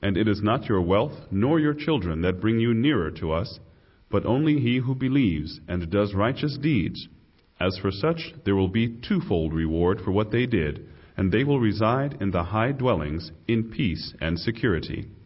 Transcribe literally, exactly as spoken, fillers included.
And it is not your wealth nor your children that bring you nearer to us, but only he who believes and does righteous deeds. As for such, there will be twofold reward for what they did, and they will reside in the high dwellings in peace and security.